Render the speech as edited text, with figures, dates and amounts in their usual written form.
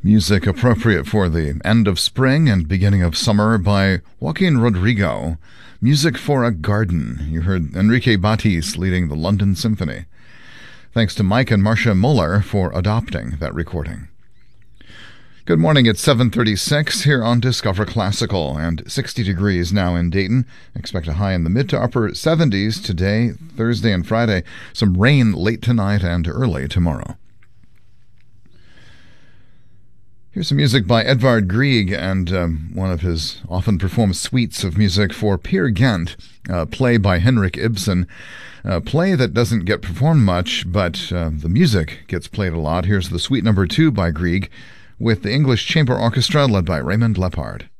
Music appropriate for the end of spring and beginning of summer by Joaquin Rodrigo. Music for a Garden. You heard Enrique Batis leading the London Symphony. Thanks to Mike and Marcia Muller for adopting that recording. Good morning, it's 7:36 here on Discover Classical and 60 degrees now in Dayton. Expect a high in the mid to upper 70s today, Thursday and Friday. Some rain late tonight and early tomorrow. Here's some music by Edvard Grieg and one of his often performed suites of music for Peer Gynt, a play by Henrik Ibsen, a play that doesn't get performed much, but the music gets played a lot. Here's the suite number 2 by Grieg with the English Chamber Orchestra led by Raymond Lepard.